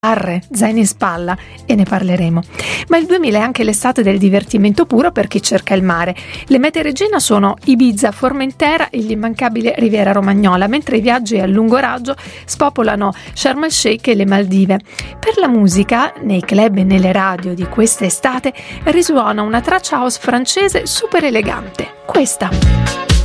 zaini in spalla, e ne parleremo. Ma il 2000 è anche l'estate del divertimento puro per chi cerca il mare. Le mete regina sono Ibiza, Formentera e l'immancabile Riviera Romagnola, mentre i viaggi a lungo raggio spopolano Sharm el Sheikh e le Maldive. Per la musica, nei club e nelle radio di questa estate risuona una traccia house francese super elegante, questa.